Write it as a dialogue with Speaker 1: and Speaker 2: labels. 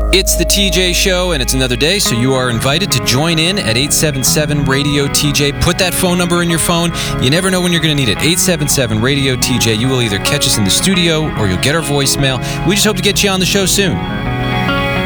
Speaker 1: It's the TJ Show, and it's another day, so you are invited to join in at 877-RADIO-TJ. Put that phone number in your phone. You never know when you're going to need it. 877-RADIO-TJ. You will either catch us in the studio or you'll get our voicemail. We just hope to get you on the show soon.